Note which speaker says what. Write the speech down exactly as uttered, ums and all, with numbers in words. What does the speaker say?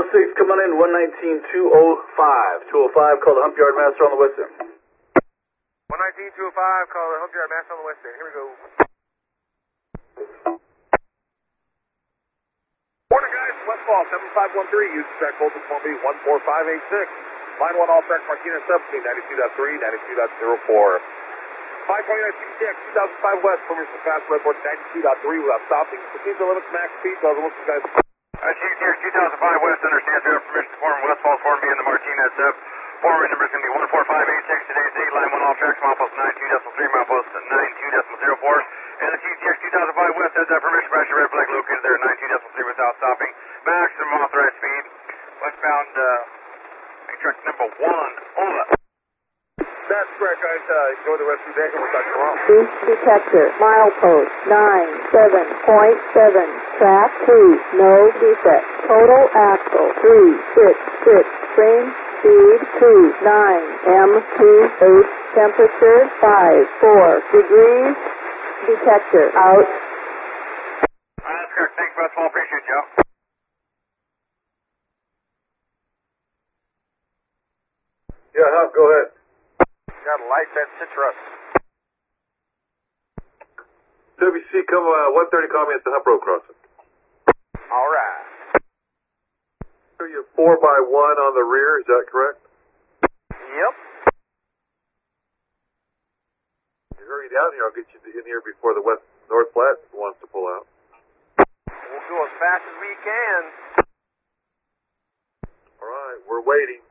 Speaker 1: six, come on in, one nineteen, two oh five. two oh five, call the Hump Yard Master on the west end.
Speaker 2: one nineteen, two oh five, call the Hump Yard Master on the west end. Here we go. Morning, guys. Westfall, seven five one three. Use track voltage for me, one four five eight six. Line one, all track Martinez seventeen, ninety-two point three, ninety-two point oh four. five twenty-nine C T X two thousand five West, permission fast redboard ninety-two point three without stopping. Proceed to limits max speed. Doesn't look guys.
Speaker 3: Uh, C T X two thousand five West understands you have permission to form Westfall Form B in the Martinez F. Forward number is going to be one four five eight six. Today's date, line one, all tracks, milepost ninety-two point three, milepost ninety-two point oh four. And the C T X two thousand five West has that permission pressure red flag located there at ninety-two point three without stopping. Maximum authorized speed. Westbound, uh, truck number one, over.
Speaker 2: That's correct, guys. Uh, enjoy the rest of your day, and we'll talk tomorrow.
Speaker 4: Boost detector, milepost nine seven point seven, track two, no defect. Total axle three six six, train speed two nine, M two eight, temperature five four degrees. Detector out.
Speaker 3: Uh, that's correct. Thanks, Westfall. Appreciate you.
Speaker 1: Yeah, Hump, go ahead.
Speaker 2: Got a light that citrus.
Speaker 1: W C, come uh, one thirty, call me at the Hump Road crossing.
Speaker 2: All right.
Speaker 1: Are you four by one on the rear, is that correct?
Speaker 2: Yep.
Speaker 1: You hurry down here, I'll get you in here before the west North Platte wants to pull out.
Speaker 2: We'll go as fast as we can.
Speaker 1: All right, we're waiting.